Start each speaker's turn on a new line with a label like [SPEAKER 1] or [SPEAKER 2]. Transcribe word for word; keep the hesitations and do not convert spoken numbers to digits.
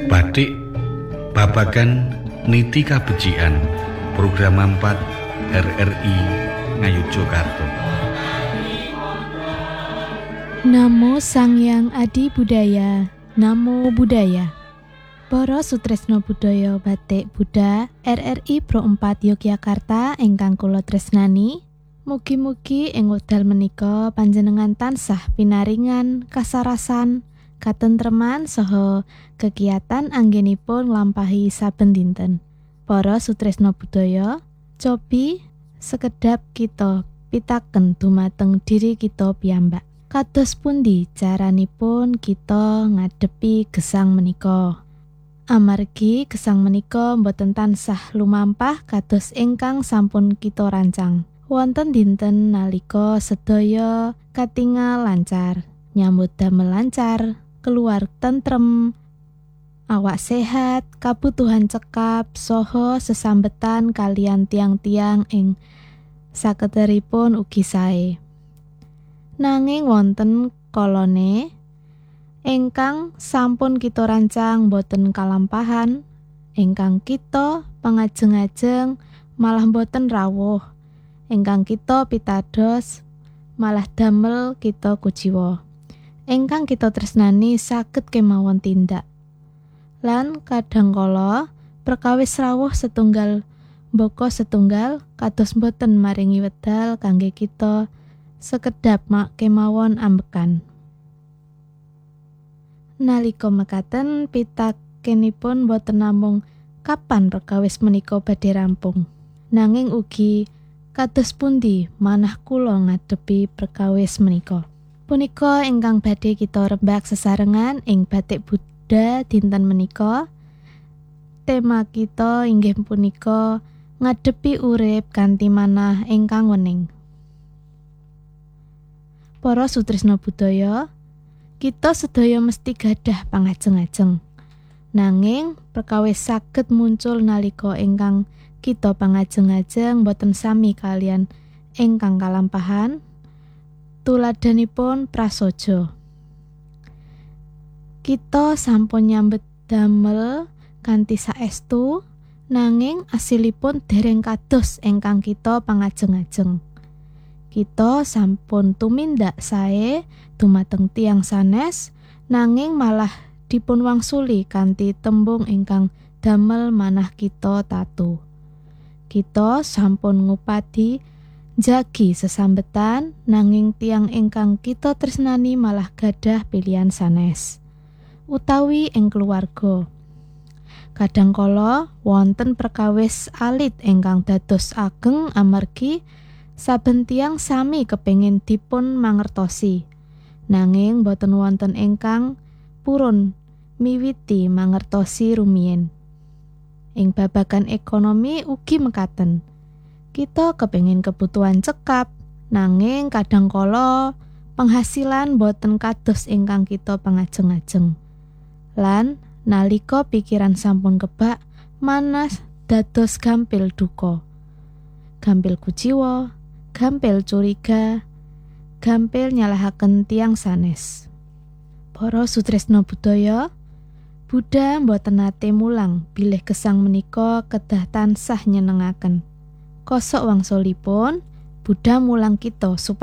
[SPEAKER 1] Batik babagan niti kabecikan program empat R R I Ngayogyakarta.
[SPEAKER 2] Namo Sangyang Adi Budaya, Namo Buddhaya. Para sutresna budaya batik Buddha R R I Pro empat Yogyakarta ingkang kula tresnani, mugi-mugi ing wekdal menika panjenengan tansah pinaringan kasarasan, katentreman saha kegiatan anggenipun nglampahi saben dinten. Para sutresna budaya, cobi sekedap kita pitaken dumateng diri kita piyambak. Kados pundi caranipun kita ngadepi gesang menika? Amargi gesang menika boten tansah lumampah kados ingkang sampun kita rancang. Wonten dinten nalika sedaya katingal lancar, nyambut damel lancar, keluar tentrem, awak sehat, kabutuhan cekap, saha sesambetan kalian tiang-tiang ing saketeripun ugi sae. Nanging wonten kalane ingkang sampun kita rancang boten kalampahan, ingkang kita pangajeng-ajeng malah boten rawuh, ingkang kita pitados malah damel kita kuciwa, ingkang kita tresnani saged kemawon tindak. Lan kadangkala perkawis rawuh setunggal mbaka setunggal kados boten maringi wedal kangge kita sekedap mak kemawon ambekan. Nalika mekaten pitakenipun boten namung kapan perkawis menika badhe rampung, nanging ugi kados pundi manah kula ngadepi perkawis menika. Punika ingkang badhe kita rembak sesarengan ing batik Buddha dinten menika. Tema kita inggih punika ngadepi urip kanthi manah ingkang wening. Para sutresna budaya, kita sedaya mesti gadah pangajeng-ajeng. Nanging perkawis saged muncul nalika ingkang kita pangajeng-ajeng boten sami kalian ingkang kalampahan. Tuladhanipun prasaja. Kita sampun nyambet damel kanthi saestu, nanging asilipun dereng kados ingkang kita pangajeng-ajeng. Kita sampun tumindak sae dumateng tiyang sanes, nanging malah dipun wangsuli kanthi tembung ingkang damel manah kita tatu. Kita sampun ngupadi jagi sesambetan, nanging tiyang ingkang kita tresnani malah gadah pilihan sanes, utawi ing keluarga. Kadangkala wonten perkawis alit ingkang dados ageng amargi saben tiyang sami kepengin dipun mangertosi, nanging boten wonten ingkang purun miwiti mangertosi rumiyin. Ing babagan ekonomi ugi mekaten. Kita kepengin kebutuhan cekap, nanging kadangkala penghasilan boten kados ingkang kita pangajeng-ajeng. Lan nalika pikiran sampun kebak, manas dados gampil duka, gampil kuciwa, gampil curiga, gampil nyalahaken tiyang sanes. Para sutresna budaya, Buddha mboten nate mulang bilih gesang menika kedah tansah nyenengaken. Kosok wangsulipun Buddha mulang kita supaya